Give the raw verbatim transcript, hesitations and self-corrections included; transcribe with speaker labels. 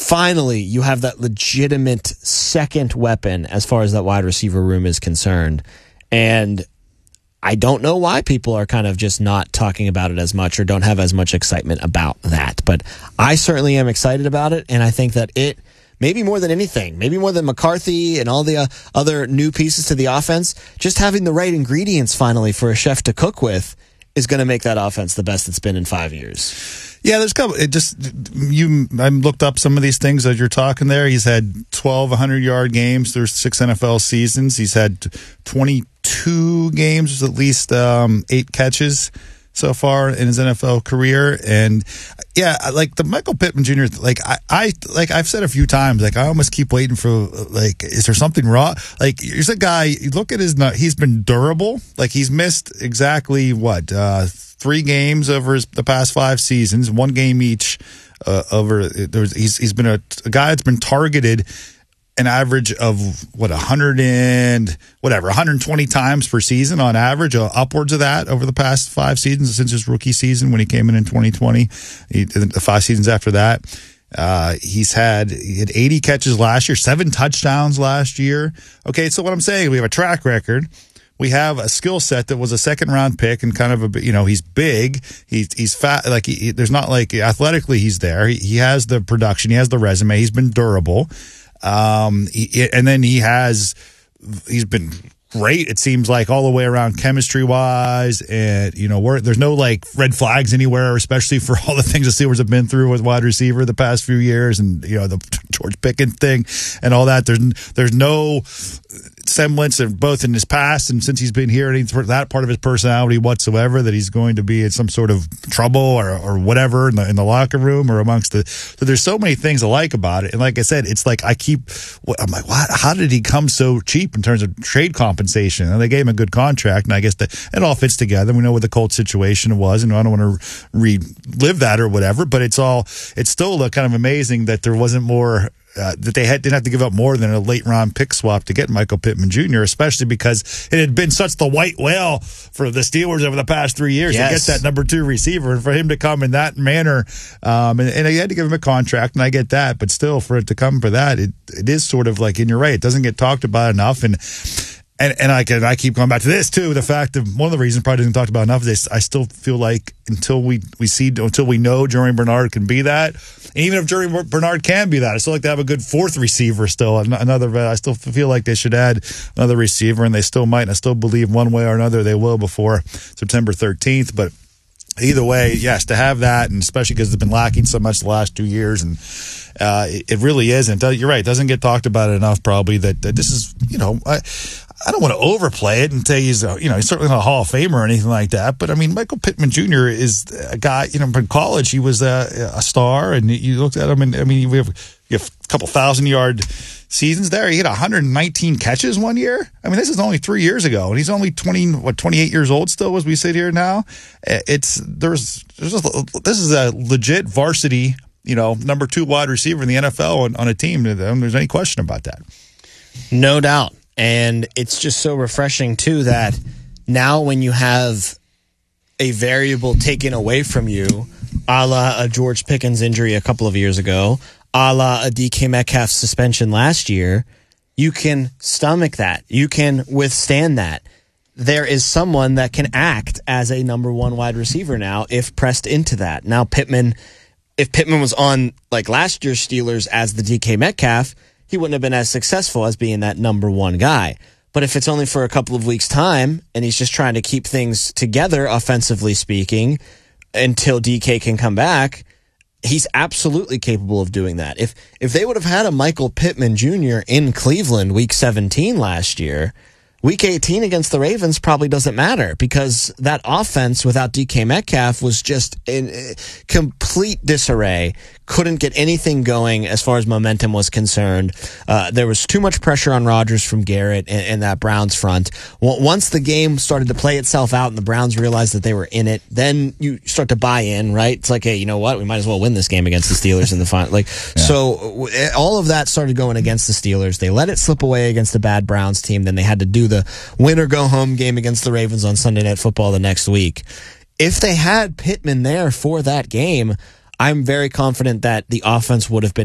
Speaker 1: finally you have that legitimate second weapon as far as that wide receiver room is concerned. And I don't know why people are kind of just not talking about it as much or don't have as much excitement about that. But I certainly am excited about it, and I think that it, maybe more than anything, maybe more than McCarthy and all the uh, other new pieces to the offense, just having the right ingredients finally for a chef to cook with is going to make that offense the best it's been in five years.
Speaker 2: Yeah, there's a couple. It just you. I looked up some of these things as you're talking there. He's had twelve hundred-yard games. There's six N F L seasons. He's had twenty-two games with at least um, eight catches so far in his N F L career. And yeah, like the Michael Pittman Junior Like I, I, like I've said a few times, like I almost keep waiting for, like, is there something wrong? Like, here's a guy. You look at his, he's been durable. Like he's missed exactly what uh, three games over his, the past five seasons, one game each. Uh, over there's he's he's been a, a guy that's been targeted an average of what a hundred and whatever, one hundred twenty times per season on average, uh, upwards of that over the past five seasons since his rookie season when he came in in twenty twenty. He, the five seasons after that, uh, he's had he had eighty catches last year, seven touchdowns last year. Okay, so what I'm saying, we have a track record. We have a skill set that was a second round pick and kind of a, you know, he's big. He's, he's fat. Like, he, there's not like athletically he's there. He, he has the production. He has the resume. He's been durable. Um, he, and then he has, he's been great. It seems like all the way around chemistry wise. And, you know, we're, there's no like red flags anywhere, especially for all the things the Steelers have been through with wide receiver the past few years. And, you know, the George Pickens thing and all that. There's, there's no semblance of both in his past and since he's been here, and that part of his personality whatsoever, that he's going to be in some sort of trouble or or whatever in the in the locker room or amongst the. So there's so many things I like about it, and like I said, it's like I keep. I'm like, what? How did he come so cheap in terms of trade compensation? And they gave him a good contract, and I guess that it all fits together. We know what the Colts situation was, and I don't want to relive that or whatever, but it's all. It's still kind of amazing that there wasn't more. Uh, that they had, didn't have to give up more than a late round pick swap to get Michael Pittman Junior, especially because it had been such the white whale for the Steelers over the past three years yes. to get that number two receiver, and for him to come in that manner. Um, and, and I had to give him a contract, and I get that, but still, for it to come for that, it it is sort of like, and you're right, it doesn't get talked about enough. And And and I can I keep going back to this too. The fact that one of the reasons probably isn't talked about enough is I still feel like until we, we see until we know Jerry Bernard can be that, and even if Jerry Bernard can be that, I still like to have a good fourth receiver still. Another I still feel like they should add another receiver, and they still might. And I still believe one way or another they will before September thirteenth. But either way, yes, to have that, and especially because it's been lacking so much the last two years, and uh, it, it really isn't. You're right; it doesn't get talked about enough. Probably that, that this is, you know. I, I don't want to overplay it and say he's, a, you know, he's certainly not a Hall of Famer or anything like that. But I mean, Michael Pittman Junior is a guy, you know, in college, he was a, a star, and you looked at him, and I mean, we have, you have a couple thousand yard seasons there. He had one hundred nineteen catches one year. I mean, this is only three years ago, and he's only twenty, what, twenty-eight years old still as we sit here now. It's, there's, there's just, this is a legit varsity, you know, number two wide receiver in the N F L on, on a team. I don't think there's any question about that.
Speaker 1: No doubt. And it's just so refreshing, too, that now when you have a variable taken away from you, a la a George Pickens injury a couple of years ago, a la a D K Metcalf suspension last year, you can stomach that. You can withstand that. There is someone that can act as a number one wide receiver now if pressed into that. Now, Pittman, if Pittman was on like last year's Steelers as the D K Metcalf, he wouldn't have been as successful as being that number one guy. But if it's only for a couple of weeks' time and he's just trying to keep things together, offensively speaking, until D K can come back, he's absolutely capable of doing that. If if they would have had a Michael Pittman Junior in Cleveland week seventeen last year, week eighteen against the Ravens probably doesn't matter because that offense without D K Metcalf was just in complete disarray. Couldn't get anything going as far as momentum was concerned. Uh, there was too much pressure on Rodgers from Garrett and, and that Browns front. Well, once the game started to play itself out and the Browns realized that they were in it, then you start to buy in, right? It's like, hey, you know what? We might as well win this game against the Steelers in the final. Like, yeah. So all of that started going against the Steelers. They let it slip away against a bad Browns team. Then they had to do the win or go home game against the Ravens on Sunday Night Football the next week. If they had Pittman there for that game, I'm very confident that the offense would have been